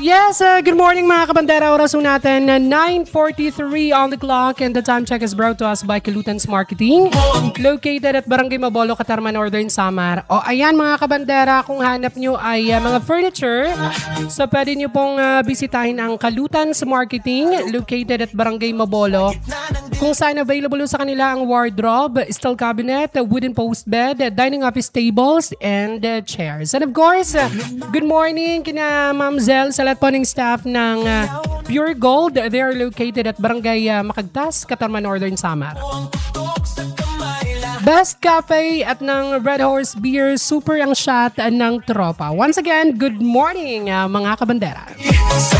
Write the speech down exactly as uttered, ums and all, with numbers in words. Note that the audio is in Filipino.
Yes, uh, good morning mga kabandera. Oras po natin na nine forty-three on the clock and the time check is brought to us by Kalutans Marketing located at Barangay Mabolo, Katarman, Northern Samar. O ayan mga kabandera, kung hanap nyo ay uh, mga furniture, so pwede nyo pong uh, bisitahin ang Kalutans Marketing located at Barangay Mabolo, kung saan available sa kanila ang wardrobe, steel cabinet, wooden post bed, dining office tables, and uh, chairs. And of course, uh, good morning kina Ma'am Zel sa lahat po ng staff ng uh, Pure Gold. They are located at Barangay uh, Macagtas, Katarman, Northern Samar. Best Cafe at ng Red Horse Beer, super ang shot ng tropa. Once again, good morning uh, mga kabandera.